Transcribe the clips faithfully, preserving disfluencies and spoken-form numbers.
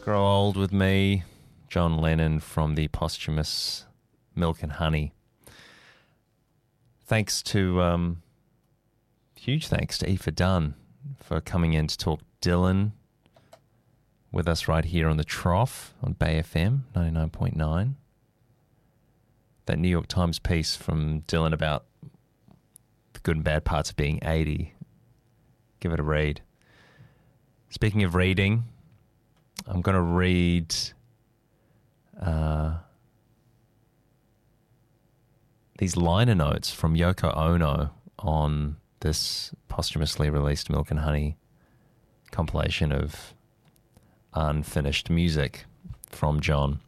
Grow Old With Me, John Lennon from the posthumous Milk and Honey. Thanks to, um, huge thanks to Aoife Dunn for coming in to talk Dylan with us right here on the Trough on Bay F M ninety-nine point nine. That New York Times piece from Dylan about the good and bad parts of being eighty. Give it a read. Speaking of reading, I'm going to read uh, these liner notes from Yoko Ono on this posthumously released Milk and Honey compilation of unfinished music from John.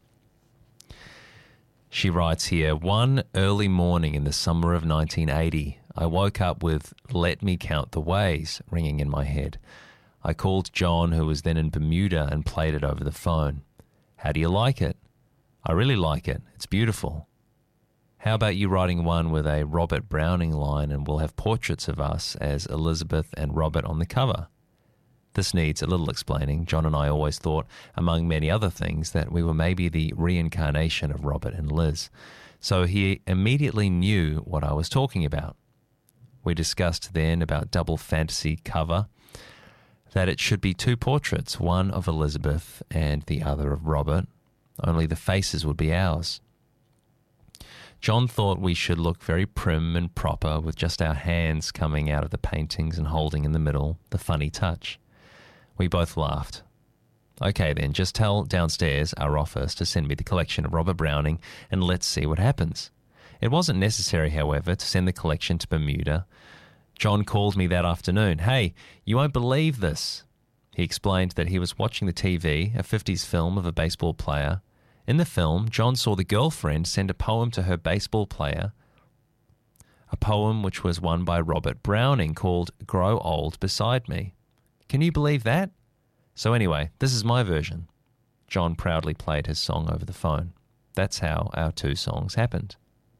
She writes here, one early morning in the summer of nineteen eighty, I woke up with Let Me Count the Ways ringing in my head. I called John, who was then in Bermuda, and played it over the phone. How do you like it? I really like it. It's beautiful. How about you writing one with a Robert Browning line and we'll have portraits of us as Elizabeth and Robert on the cover? This needs a little explaining. John and I always thought, among many other things, that we were maybe the reincarnation of Robert and Liz. So he immediately knew what I was talking about. We discussed then about double fantasy cover, that it should be two portraits, one of Elizabeth and the other of Robert, only the faces would be ours. John thought we should look very prim and proper with just our hands coming out of the paintings and holding in the middle the funny touch. We both laughed. Okay then, just tell downstairs, our office, to send me the collection of Robert Browning and let's see what happens. It wasn't necessary, however, to send the collection to Bermuda. John called me that afternoon. Hey, you won't believe this. He explained that he was watching the T V, a fifties film of a baseball player. In the film, John saw the girlfriend send a poem to her baseball player, a poem which was one by Robert Browning called Grow Old Beside Me. Can you believe that? So anyway, this is my version. John proudly played his song over the phone. That's how our two songs happened.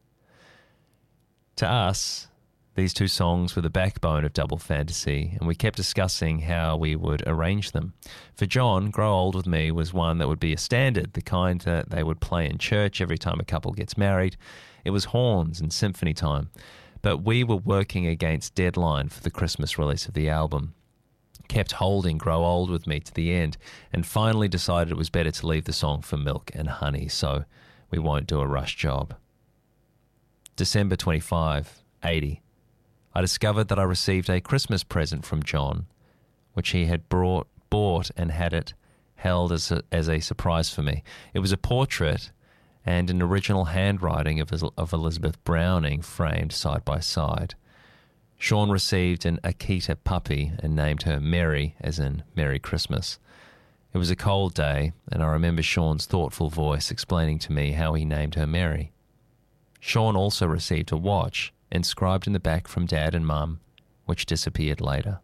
To us, these two songs were the backbone of Double Fantasy, and we kept discussing how we would arrange them. For John, Grow Old With Me was one that would be a standard, the kind that they would play in church every time a couple gets married. It was horns and symphony time. But we were working against deadline for the Christmas release of the album, kept holding Grow Old With Me to the end, and finally decided it was better to leave the song for Milk and Honey, so we won't do a rush job. December twenty-fifth, eighty. I discovered that I received a Christmas present from John, which he had brought, bought and had it held as a, as a surprise for me. It was a portrait and an original handwriting of, of Elizabeth Browning framed side by side. Sean received an Akita puppy and named her Mary, as in Merry Christmas. It was a cold day, and I remember Sean's thoughtful voice explaining to me how he named her Mary. Sean also received a watch inscribed in the back from Dad and Mum, which disappeared later.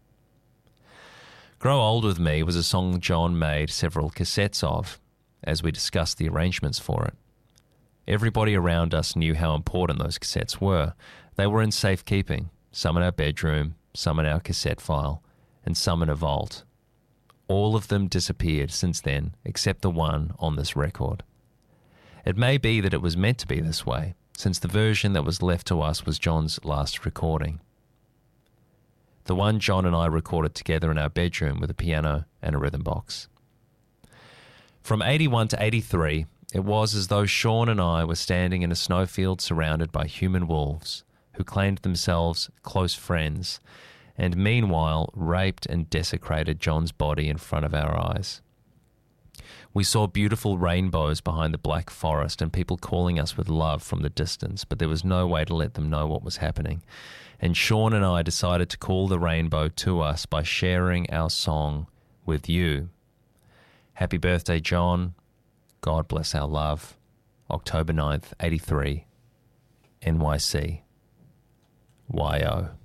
Grow Old With Me was a song John made several cassettes of, as we discussed the arrangements for it. Everybody around us knew how important those cassettes were. They were in safekeeping, some in our bedroom, some in our cassette file, and some in a vault. All of them disappeared since then, except the one on this record. It may be that it was meant to be this way, since the version that was left to us was John's last recording. The one John and I recorded together in our bedroom with a piano and a rhythm box. From eighty-one to eighty-three, it was as though Sean and I were standing in a snowfield surrounded by human wolves who claimed themselves close friends and meanwhile raped and desecrated John's body in front of our eyes. We saw beautiful rainbows behind the black forest and people calling us with love from the distance, but there was no way to let them know what was happening. And Sean and I decided to call the rainbow to us by sharing our song with you. Happy birthday, John. God bless our love. October ninth, eighty-three. N Y C. Y O.